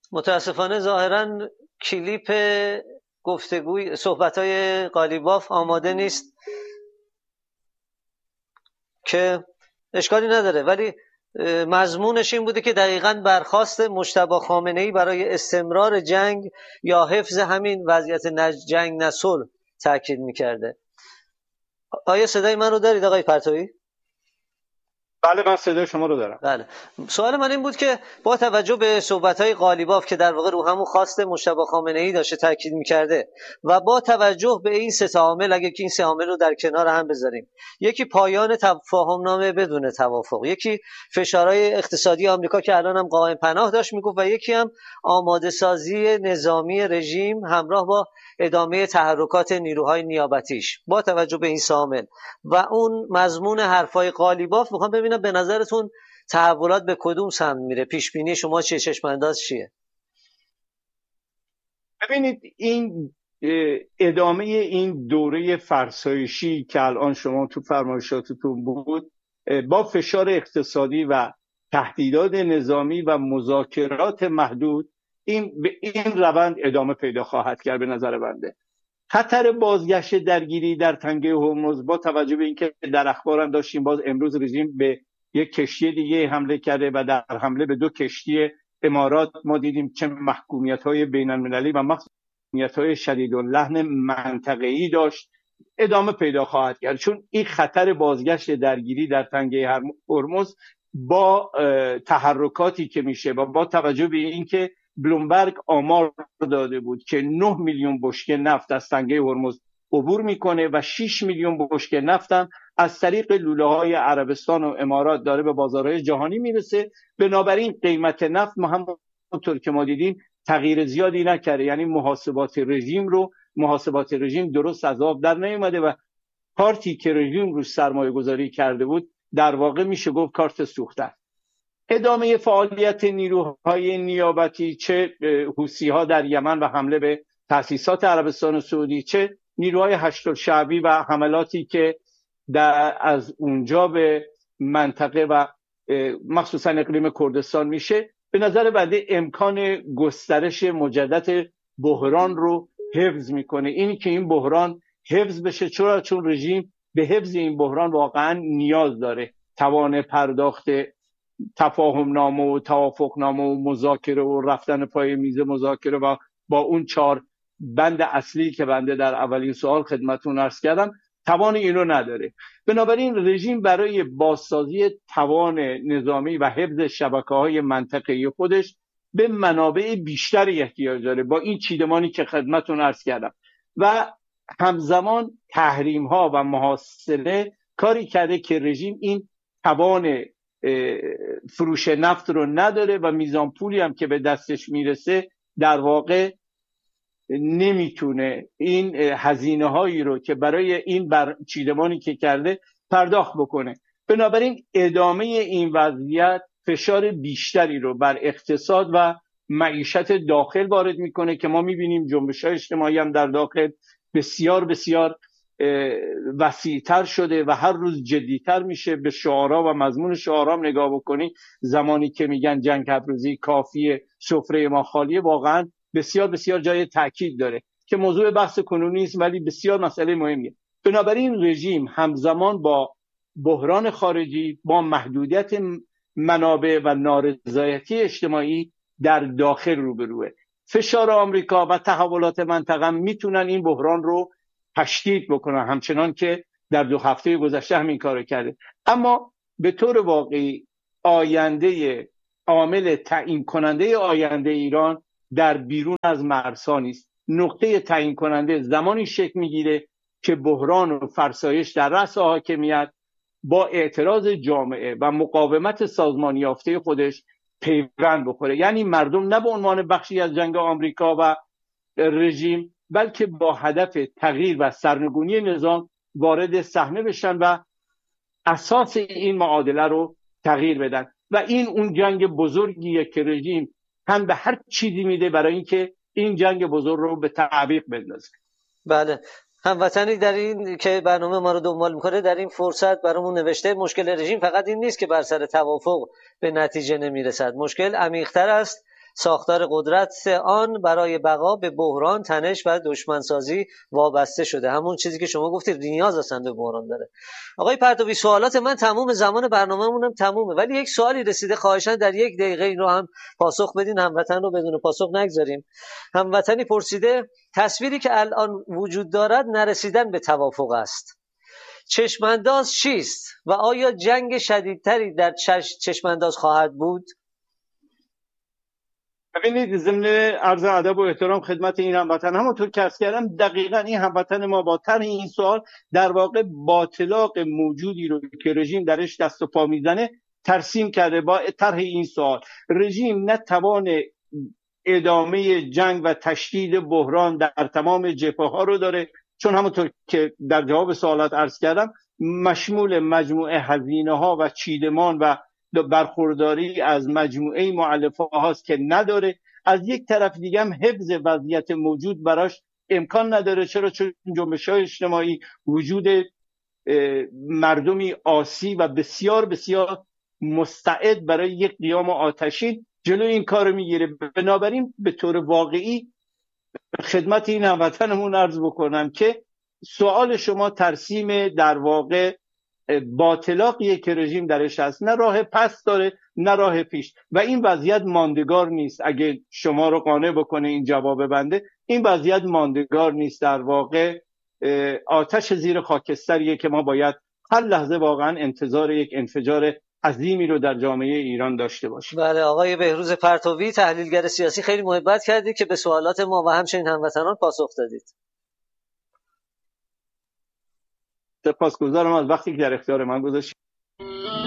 متاسفانه ظاهرا کلیپ گفتگوی صحبت‌های قالیباف آماده نیست که اشکالی نداره، ولی مضمونش این بوده که دقیقاً برخواست مجتبی خامنه‌ای برای استمرار جنگ یا حفظ همین وضعیت جنگ نه صلح تاکید می‌کرده. آیا صدای من رو دارید آقای پرتویی؟ بله، من صدای شما رو دارم. بله. سوال من این بود که با توجه به صحبت‌های قالیباف که در واقع رو همون خواست مجتبی خامنه‌ای داشته تاکید می‌کرده و با توجه به این سه عامل، اگه که این سه عامل رو در کنار هم بذاریم، یکی پایان تفاهم‌نامه بدون توافق، یکی فشارهای اقتصادی آمریکا که الان هم قائم پناه داشت میگفت و یکی هم آماده سازی نظامی رژیم همراه با ادامه تحرکات نیروهای نیابتیش، با توجه به این سه عامل و اون مضمون حرفای قالیباف میخوام ببینم به نظرتون تحولات به کدوم سمت میره؟ پیش بینی شما چیه؟ چشم انداز چیه؟ ببینید، این ادامه این دوره فرسایشی که الان شما تو فرمایشاتتون بود با فشار اقتصادی و تهدیدات نظامی و مذاکرات محدود، به این روند ادامه پیدا خواهد کرد. به نظر بنده خطر بازگشت درگیری در تنگه هرمز، با توجه به اینکه در اخبار هم داشتیم باز امروز رژیم به یک کشتی دیگه حمله کرده و در حمله به 2 کشتی امارات ما دیدیم چه محکومیت‌های بین‌المللی و محکومیت‌های شدیداللحن منطقه‌ای داشت، ادامه پیدا خواهد کرد. چون این خطر بازگشت درگیری در تنگه هرمز با تحرکاتی که میشه و با توجه به اینکه بلومبرگ آمار داده بود که 9 میلیون بشکه نفت از تنگه هرمز عبور میکنه و 6 میلیون بشکه نفت هم از طریق لوله‌های عربستان و امارات داره به بازارهای جهانی میرسه. بنابراین قیمت نفت همونطور که ما دیدیم تغییر زیادی نکرده، یعنی محاسبات رژیم درست از آب در نیومده و کارتی که رژیم روش سرمایه گذاری کرده بود در واقع میشه گفت کارت سوخته. ادامه فعالیت نیروهای نیابتی، چه حوثی‌ها در یمن و حمله به تأسیسات عربستان سعودی، چه نیروهای هشت‌الشعبی و حملاتی که از اونجا به منطقه و مخصوصا اقلیم کردستان میشه، به نظر بنده امکان گسترش مجدد بحران رو حفظ میکنه. اینی که این بحران حفظ بشه، چون رژیم به حفظ این بحران واقعا نیاز داره. توان پرداخت تفاهم‌نامه و توافقنامه و مذاکره و رفتن پای میز مذاکره و با اون 4 بند اصلی که بنده در اولین سوال خدمتتون عرض کردم، توان اینو نداره. بنابراین رژیم برای بازسازی توان نظامی و حفظ شبکه‌های منطقه‌ای خودش به منابع بیشتری احتیاج داره. با این چیدمانی که خدمتتون عرض کردم و همزمان تحریم‌ها و محاصره کاری کرده که رژیم این توان فروش نفت رو نداره و میزان پولی هم که به دستش میرسه در واقع نمیتونه این هزینه هایی رو که برای این چیدمانی که کرده پرداخت بکنه. بنابراین ادامه این وضعیت فشار بیشتری رو بر اقتصاد و معیشت داخل وارد میکنه که ما میبینیم جنبش‌های اجتماعی هم در داخل بسیار بسیار وسیع‌تر شده و هر روز جدی‌تر میشه. به شعارها و مضمون شعارها نگاه بکنی، زمانی که میگن جنگ هرروزی کافیه، سفره ما خالیه، واقعا بسیار بسیار جای تاکید داره که موضوع بحث کنونی است ولی بسیار مسئله مهمیه. بنابراین رژیم همزمان با بحران خارجی، با محدودیت منابع و نارضایتی اجتماعی در داخل روبروه. فشار آمریکا و تحولات منطقه میتونن این بحران رو تشدید بکنن، همچنان که در 2 هفته گذشته همین کارو کرده. اما به طور واقعی آینده، عامل تعیین کننده آینده ایران در بیرون از مرزها نیست. نقطه تعیین کننده زمانی شکل میگیره که بحران و فرسایش در رأس حاکمیت با اعتراض جامعه و مقاومت سازمانی یافته خودش پیوند بخوره. یعنی مردم نه به عنوان بخشی از جنگ آمریکا و رژیم، بلکه با هدف تغییر و سرنگونی نظام وارد صحنه بشن و اساس این معادله رو تغییر بدن. و این اون جنگ بزرگیه که رژیم هم به هر چیزی میده برای اینکه این جنگ بزرگ رو به تعویق بندازه. بله، هموطنی در این که برنامه ما رو دنبال میکنه در این فرصت برامون نوشته مشکل رژیم فقط این نیست که بر سر توافق به نتیجه نمیرسد، مشکل عمیق‌تر است. ساختار قدرت آن برای بقا به بحران، تنش و دشمنسازی وابسته شده. همون چیزی که شما گفتید نیاز اصلا به بحران داره. آقای پرتوی سوالات من تموم، زمان برنامه‌مون هم تمومه، ولی یک سوالی رسیده، خواهشاً در 1 دقیقه این رو هم پاسخ بدین، هموطن رو بدون پاسخ نگذاریم. هموطنی پرسیده تصویری که الان وجود دارد نرسیدن به توافق است. چشمانداز چیست و آیا جنگ شدیدتری در چشمانداز خواهد بود؟ ببینید، ضمن عرض ادب و احترام خدمت این هموطن، همونطور که عرض کردم دقیقاً این هموطن ما با طرح این سوال در واقع باطلاق موجودی رو که رژیم درش دست و پا میزنه ترسیم کرده. با طرح این سوال رژیم نه توان ادامه جنگ و تشدید بحران در تمام جبهه‌ها رو داره، چون همونطور که در جواب سوالات عرض کردم مشمول مجموعه هزینه‌ها و چیدمان و برخورداری از مجموعه مؤلفه هاست که نداره. از یک طرف دیگه هم حفظ وضعیت موجود براش امکان نداره. چرا؟ چون جنبش‌های اجتماعی، وجود مردمی آسی و بسیار بسیار مستعد برای یک قیام آتشین جلو این کار میگیره. بنابراین به طور واقعی خدمت این هموطنمون عرض بکنم که سوال شما ترسیم در واقع باطلاقیه که رژیم درش هست، نه راه پس داره نه راه پیش، و این وضعیت ماندگار نیست. اگه شما رو قانع بکنه این جواب بنده، این وضعیت ماندگار نیست. در واقع آتش زیر خاکستریه که ما باید هر لحظه واقعا انتظار یک انفجار عظیمی رو در جامعه ایران داشته باشیم. بله، آقای بهروز پرتوی، تحلیلگر سیاسی، خیلی محبت کردید که به سوالات ما و همچنین هموطنان پاسخ دادید. سپاسگزارم از وقتی که در اختیار من گذاشتید.